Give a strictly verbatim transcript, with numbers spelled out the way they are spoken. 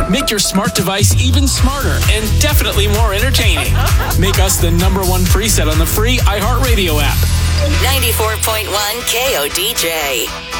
Make your smart device even smarter and definitely more entertaining. Make us the number one preset on the free iHeartRadio app. ninety-four point one K O D J.